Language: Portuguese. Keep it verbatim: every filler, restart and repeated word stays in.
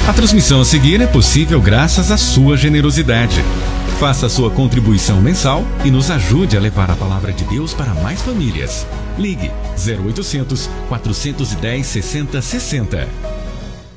A transmissão a seguir é possível graças à sua generosidade. Faça a sua contribuição mensal e nos ajude a levar a palavra de Deus para mais famílias. Ligue zero oitocentos, quatrocentos e dez, sessenta sessenta.